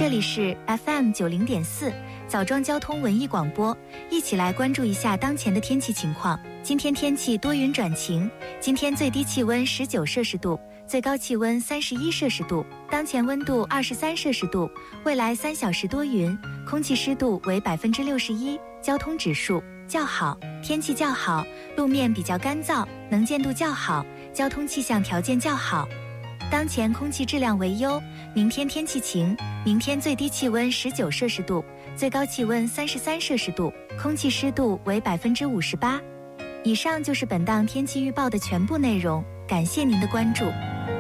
这里是 FM90.4枣庄交通文艺广播，一起来关注一下当前的天气情况。今天天气多云转晴，今天最低气温19摄氏度，最高气温31摄氏度，当前温度23摄氏度。未来3小时多云，空气湿度为61%，交通指数较好，天气较好，路面比较干燥，能见度较好，交通气象条件较好。当前空气质量为优，明天天气晴，明天最低气温19摄氏度，最高气温33摄氏度，空气湿度为58%。以上就是本档天气预报的全部内容，感谢您的关注。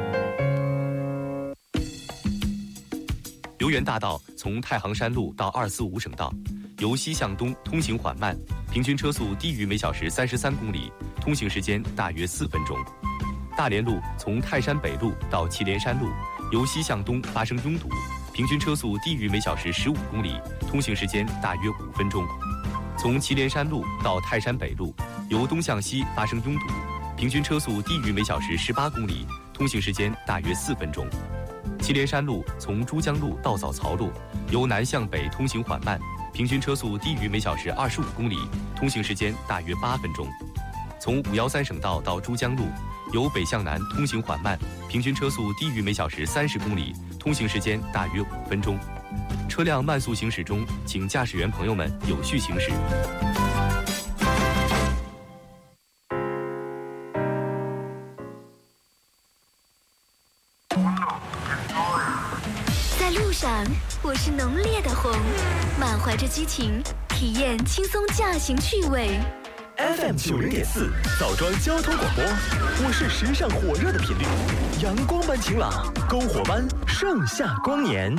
留园大道从太行山路到245省道，由西向东通行缓慢，平均车速低于每小时33公里，通行时间大约4分钟。大连路从泰山北路到祁连山路，由西向东发生拥堵，平均车速低于每小时15公里，通行时间大约5分钟。从祁连山路到泰山北路，由东向西发生拥堵，平均车速低于每小时18公里，通行时间大约4分钟。祁连山路从珠江路到早曹路，由南向北通行缓慢，平均车速低于每小时25公里，通行时间大约8分钟。从513省道到珠江路，由北向南通行缓慢，平均车速低于每小时30公里，通行时间大约5分钟。车辆慢速行驶中，请驾驶员朋友们有序行驶。 在路上，我是浓烈的红，满怀着激情，体验轻松驾行趣味。 FM90.4枣庄交通广播，我是时尚火热的频率，阳光般晴朗，篝火般盛夏光年。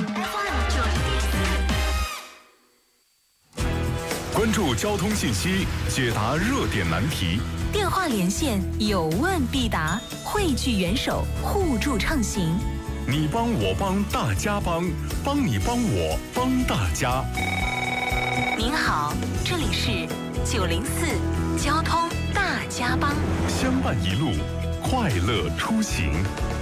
关注交通信息，解答热点难题， 电话连线有问必答，汇聚元首，互助畅行。 你帮我帮大家帮，帮你帮我帮大家。 您好，这里是904交通大家帮， 相伴一路，快乐出行。